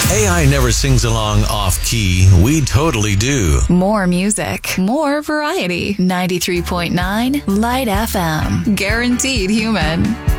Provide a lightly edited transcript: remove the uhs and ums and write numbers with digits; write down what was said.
AI never sings along off key. We totally do. More music, more variety. 93.9 Light FM. Guaranteed human.